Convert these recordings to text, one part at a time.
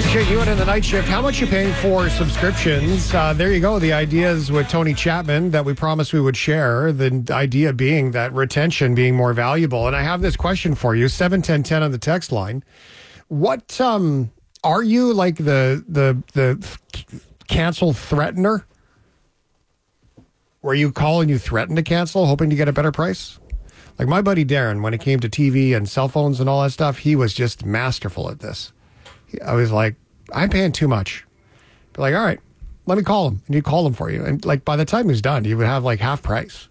Shane Hewitt in the night shift. How much you paying for subscriptions? There you go. The ideas with Tony Chapman that we promised we would share. The idea being that retention being more valuable. And I have this question for you. 71010 on the text line. What are you like the cancel threatener? Were you call and you threaten to cancel, hoping to get a better price? Like my buddy Darren, when it came to TV and cell phones and all that stuff, he was just masterful at this. I was like, I'm paying too much. But like, all right, let me call him. And he'd call him for you. And like, by the time he was done, he would have like half price.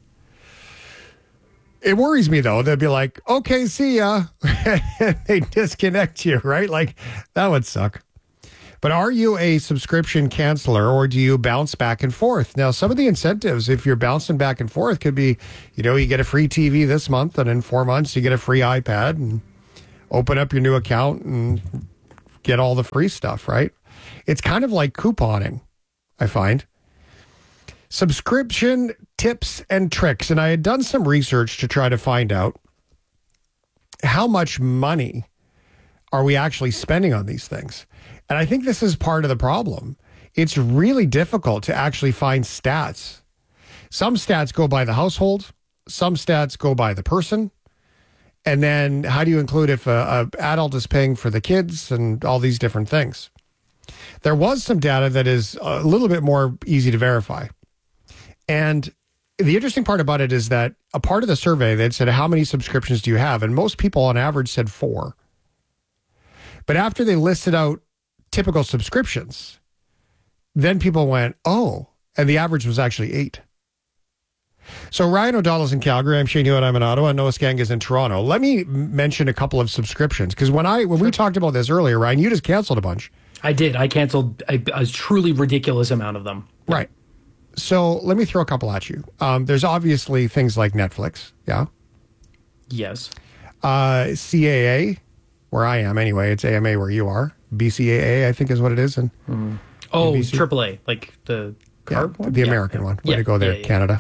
It worries me though. They'd be like, okay, see ya. They disconnect you, right? Like that would suck. But are you a subscription canceller or do you bounce back and forth? Now, some of the incentives, if you're bouncing back and forth, could be, you get a free TV this month and in 4 months you get a free iPad and open up your new account and get all the free stuff, right? It's kind of like couponing, I find. Subscription tips and tricks. And I had done some research to try to find out how much money are we actually spending on these things. And I think this is part of the problem. It's really difficult to actually find stats. Some stats go by the household. Some stats go by the person. And then how do you include if an adult is paying for the kids and all these different things? There was some data that is a little bit more easy to verify. And the interesting part about it is that a part of the survey, they said, how many subscriptions do you have? And most people on average said 4. But after they listed out typical subscriptions, then people went, oh, and the average was actually 8. So Ryan O'Donnell's in Calgary. I'm Shane Hewitt. I'm in Ottawa. Noah Skang is in Toronto. Let me mention a couple of subscriptions because when we talked about this earlier, Ryan, you just canceled a bunch. I did. I canceled a truly ridiculous amount of them. Right. So let me throw a couple at you. There's obviously things like Netflix. Yeah. Yes. CAA, where I am anyway. It's AMA where you are. BCAA, I think is what it is. And AAA, like the car one? The American one. Way to go there, Canada.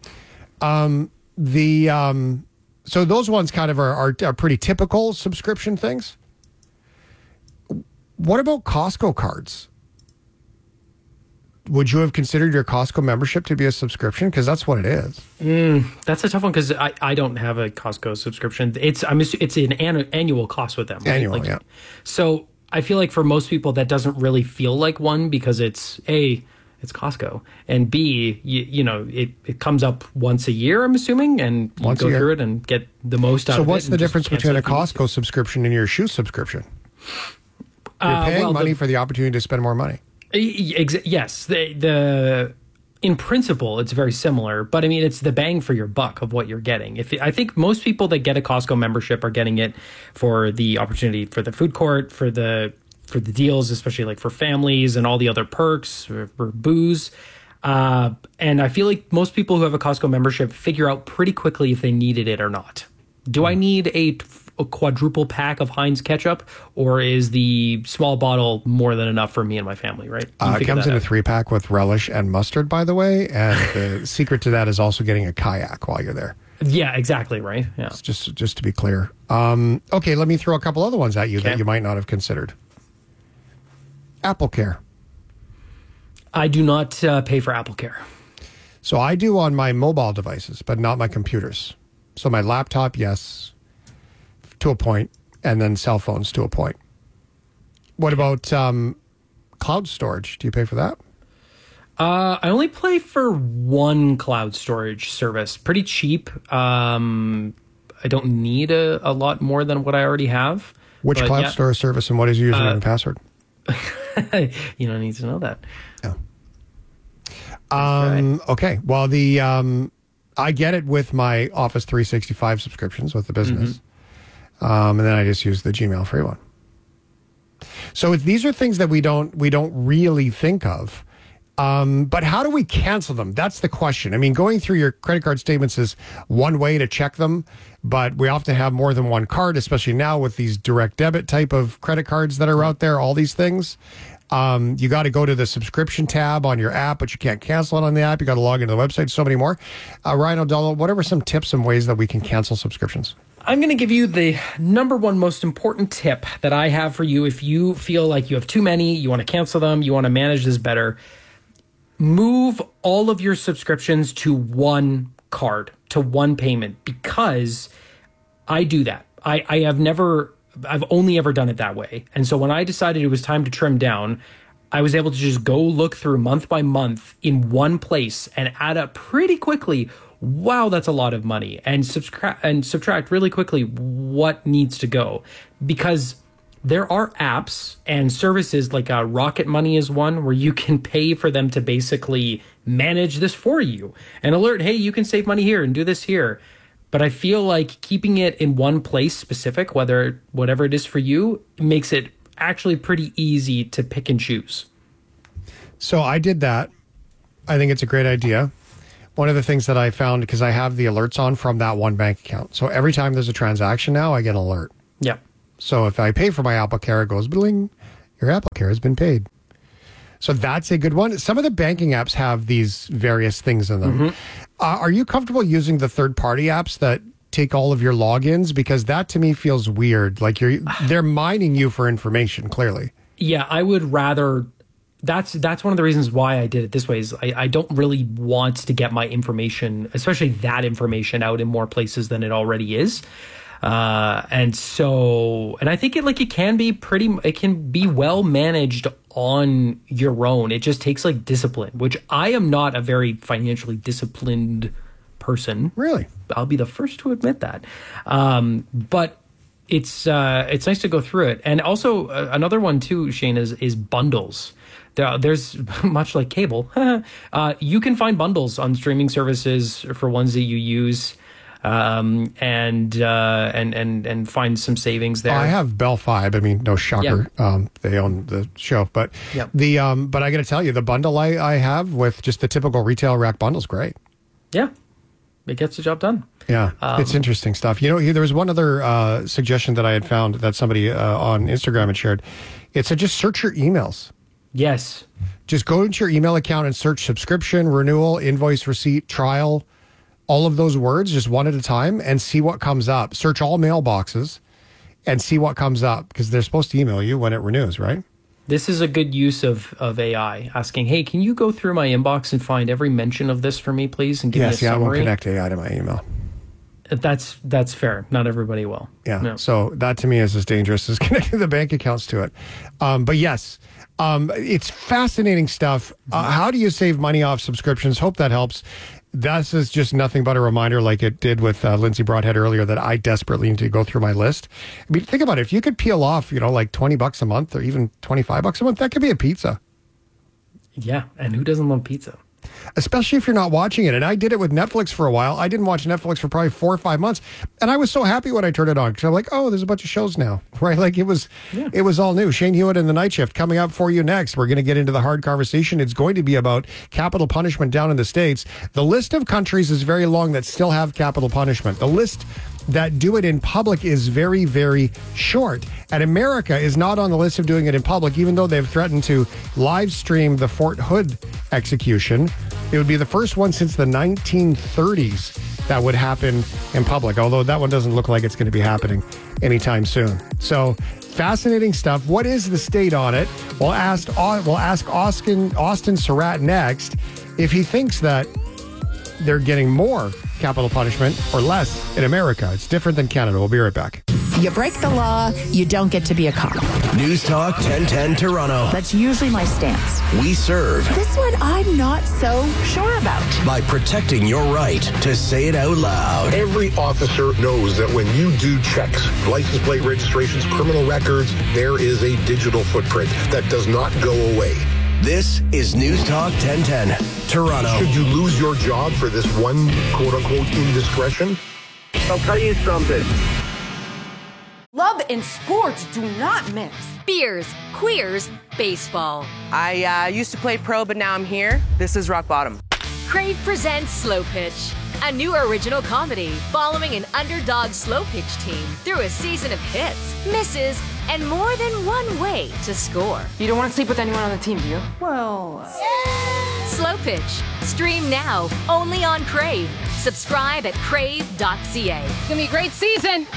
So those ones kind of are pretty typical subscription things. What about Costco cards? Would you have considered your Costco membership to be a subscription? Because that's what it is. That's a tough one because I don't have a Costco subscription. It's an annual cost with them. Right? Annual, yeah. So I feel like for most people that doesn't really feel like one because it's Costco, and B, it comes up once a year, I'm assuming, and you go through it and get the most out of it. So what's the difference between a Costco subscription and your shoe subscription? You're paying money for the opportunity to spend more money. Yes, in principle, it's very similar, but I mean, it's the bang for your buck of what you're getting. I think most people that get a Costco membership are getting it for the opportunity for the food court, for the deals, especially like for families and all the other perks for booze. And I feel like most people who have a Costco membership figure out pretty quickly if they needed it or not. Do I need a quadruple pack of Heinz ketchup, or is the small bottle more than enough for me and my family, right? It comes in a 3-pack with relish and mustard, by the way. And the secret to that is also getting a kayak while you're there. Yeah, exactly, right? Yeah. It's just to be clear. Okay, let me throw a couple other ones at you that you might not have considered. Apple Care. I do not pay for Apple Care. So I do on my mobile devices, but not my computers. So my laptop, yes, to a point, and then cell phones to a point. What about cloud storage? Do you pay for that? I only pay for one cloud storage service. Pretty cheap. I don't need a lot more than what I already have. Which cloud storage service, and what is your username and password? You don't need to know that. Yeah. Okay. Well, I get it with my Office 365 subscriptions with the business. And then I just use the Gmail free one. So these are things that we don't really think of. But how do we cancel them? That's the question. I mean, going through your credit card statements is one way to check them, but we often have more than one card, especially now with these direct debit type of credit cards that are out there, all these things. You got to go to the subscription tab on your app, but you can't cancel it on the app. You got to log into the website, so many more. Ryan O'Donnell, what are some tips and ways that we can cancel subscriptions? I'm going to give you the number one most important tip that I have for you. If you feel like you have too many, you want to cancel them, you want to manage this better, move all of your subscriptions to one card, to one payment, because I do that. I've only ever done it that way. And so when I decided it was time to trim down, I was able to just go look through month by month in one place and add up pretty quickly. Wow, that's a lot of money, and subtract really quickly what needs to go, because there are apps and services like Rocket Money is one where you can pay for them to basically manage this for you and alert, hey, you can save money here and do this here. But I feel like keeping it in one place specific, whatever it is for you, makes it actually pretty easy to pick and choose. So I did that. I think it's a great idea. One of the things that I found, because I have the alerts on from that one bank account. So every time there's a transaction now, I get an alert. Yeah. So if I pay for my Apple Care, it goes, bling, your Apple Care has been paid. So that's a good one. Some of the banking apps have these various things in them. Are you comfortable using the third-party apps that take all of your logins? Because that to me feels weird. Like they're mining you for information, clearly. Yeah, I would rather... That's one of the reasons why I did it this way is I don't really want to get my information, especially that information, out in more places than it already is. And I think it can be well managed on your own. It just takes like discipline, which I am not a very financially disciplined person. Really? I'll be the first to admit that. But it's nice to go through it. And also another one too, Shane, is bundles. There's much like cable. You can find bundles on streaming services for ones that you use, and find some savings there. I have Bell Fibe. I mean, no shocker. Yeah. They own the show, but yep. But I got to tell you, the bundle I have with just the typical retail rack bundle is great. Yeah, it gets the job done. Yeah, it's interesting stuff. You know, there was one other suggestion that I had found that somebody on Instagram had shared. It said just search your emails. Yes. Just go into your email account and search subscription, renewal, invoice, receipt, trial, all of those words just one at a time and see what comes up. Search all mailboxes and see what comes up because they're supposed to email you when it renews, right? This is a good use of AI, asking, hey, can you go through my inbox and find every mention of this for me, please? And give me a summary. I won't connect AI to my email. That's fair. Not everybody will. Yeah. No. So that to me is as dangerous as connecting the bank accounts to it. But yes, it's fascinating stuff. How do you save money off subscriptions? Hope that helps. This is just nothing but a reminder, like it did with Lindsay Broadhead earlier, that I desperately need to go through my list. I mean, think about it. If you could peel off, like $20 a month or even $25 a month, that could be a pizza. Yeah. And who doesn't love pizza? Especially if you're not watching it. And I did it with Netflix for a while. I didn't watch Netflix for probably 4 or 5 months. And I was so happy when I turned it on because I'm like, oh, there's a bunch of shows now, right? Like it was all new. Shane Hewitt and the Night Shift coming up for you next. We're going to get into the hard conversation. It's going to be about capital punishment down in the States. The list of countries is very long that still have capital punishment. The list that do it in public is very, very short. And America is not on the list of doing it in public, even though they've threatened to live stream the Fort Hood execution. It would be the first one since the 1930s that would happen in public, although that one doesn't look like it's going to be happening anytime soon. So fascinating stuff. What is the state on it? We'll ask Austin Surratt next if he thinks that they're getting more capital punishment or less in America. It's different than Canada. We'll be right back. You break the law, you don't get to be a cop. News Talk 1010 Toronto. That's usually my stance. We serve. This one I'm not so sure about. By protecting your right to say it out loud. Every officer knows that when you do checks, license plate registrations, criminal records, there is a digital footprint that does not go away. This is News Talk 1010 Toronto. Should you lose your job for this one quote-unquote indiscretion? I'll tell you something. Love and sports do not mix. Beers, queers, baseball. I used to play pro, but now I'm here. This is rock bottom. Crave presents Slow Pitch, a new original comedy following an underdog slow pitch team through a season of hits, misses, and more than one way to score. You don't want to sleep with anyone on the team, do you? Well... Slow Pitch. Stream now, only on Crave. Subscribe at crave.ca. It's gonna be a great season.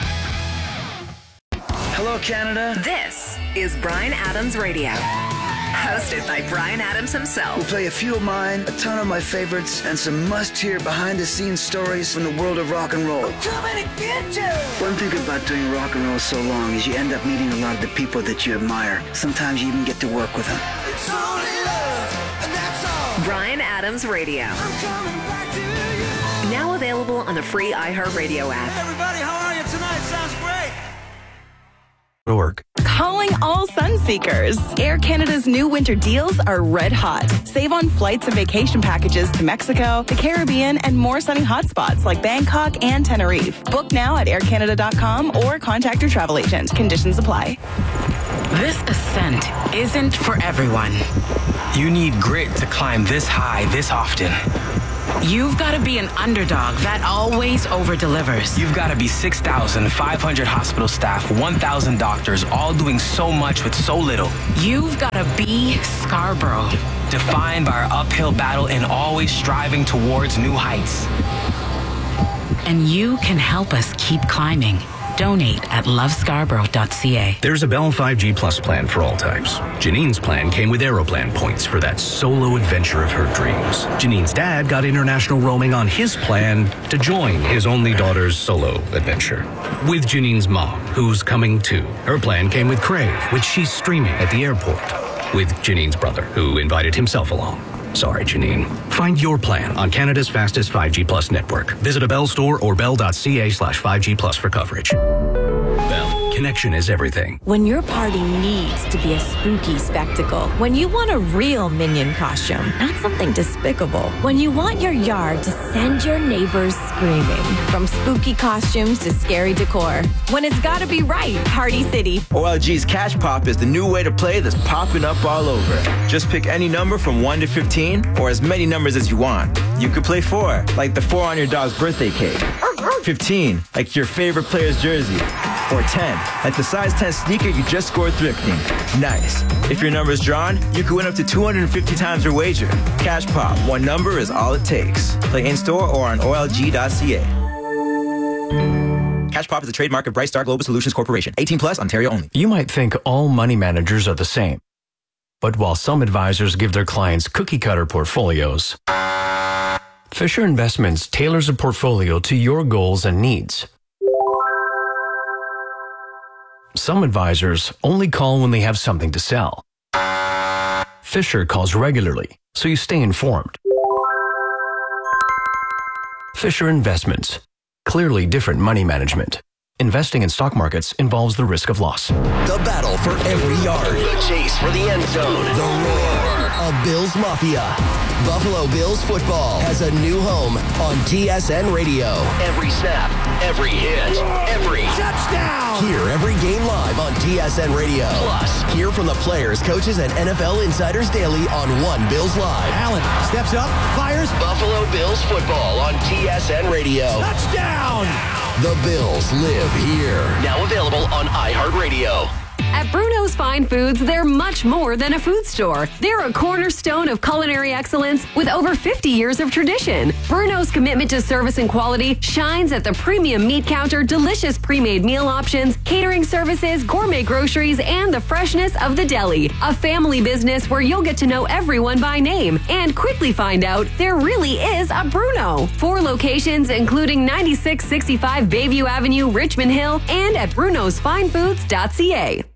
Hello, Canada. This is Bryan Adams Radio. Hosted by Bryan Adams himself. We'll play a few of mine, a ton of my favorites, and some must-hear behind-the-scenes stories from the world of rock and roll. I'm coming to get you! One thing about doing rock and roll so long is you end up meeting a lot of the people that you admire. Sometimes you even get to work with them. It's only love, and that's all. Bryan Adams Radio. I'm coming back to you. Now available on the free iHeartRadio app. Hey everybody, how are you tonight? Sounds great. Work. Calling all sun seekers. Air Canada's new winter deals are red hot. Save on flights and vacation packages to Mexico, the Caribbean, and more sunny hotspots like Bangkok and Tenerife. Book now at aircanada.com or contact your travel agent. Conditions apply. This ascent isn't for everyone. You need grit to climb this high this often. You've got to be an underdog that always over-delivers. You've got to be 6,500 hospital staff, 1,000 doctors, all doing so much with so little. You've got to be Scarborough. Defined by our uphill battle and always striving towards new heights. And you can help us keep climbing. Donate at lovescarborough.ca. There's a Bell 5G Plus plan for all types. Janine's plan came with Aeroplan points for that solo adventure of her dreams. Janine's dad got international roaming on his plan to join his only daughter's solo adventure. With Janine's mom, who's coming too. Her plan came with Crave, which she's streaming at the airport. With Janine's brother, who invited himself along. Sorry, Janine. Find your plan on Canada's fastest 5G Plus network. Visit a Bell store or bell.ca/5G Plus for coverage. Bell, connection is everything. When your party needs to be a spooky spectacle, when you want a real Minion costume, not something despicable, when you want your yard to send your neighbors screaming, from spooky costumes to scary decor, when it's gotta be right, Party City. OLG's Cash Pop is the new way to play that's popping up all over. Just pick any number from 1 to 15, or as many numbers as you want. You could play 4, like the 4 on your dog's birthday cake. 15, like your favorite player's jersey. Or 10, like the size 10 sneaker you just scored thrifting. Nice. If your number's drawn, you could win up to 250 times your wager. Cash Pop, one number is all it takes. Play in-store or on OLG.ca. Cash Pop is a trademark of Bright Star Global Solutions Corporation. 18 plus, Ontario only. You might think all money managers are the same. But while some advisors give their clients cookie-cutter portfolios, Fisher Investments tailors a portfolio to your goals and needs. Some advisors only call when they have something to sell. Fisher calls regularly, so you stay informed. Fisher Investments. Clearly different money management. Investing in stock markets involves the risk of loss. The battle for every yard. The chase for the end zone. The roar of Bills Mafia. Buffalo Bills football has a new home on TSN Radio. Every snap, every hit, every touchdown. Hear every game live on TSN Radio. Plus, hear from the players, coaches, and NFL insiders daily on One Bills Live. Allen steps up, fires. Buffalo Bills football on TSN Radio. Touchdown! The Bills live here. Now available on iHeartRadio. At Bruno's Fine Foods, they're much more than a food store. They're a cornerstone of culinary excellence with over 50 years of tradition. Bruno's commitment to service and quality shines at the premium meat counter, delicious pre-made meal options, catering services, gourmet groceries, and the freshness of the deli. A family business where you'll get to know everyone by name and quickly find out there really is a Bruno. 4 locations, including 9665 Bayview Avenue, Richmond Hill, and at brunosfinefoods.ca.